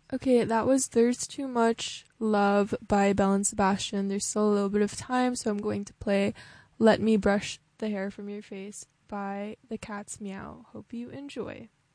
Okay, that was There's Too Much Love by Belle and Sebastian. There's still a little bit of time, so I'm going to play Let Me Brush the Hair from Your Face by The Cat's Meow. Hope you enjoy.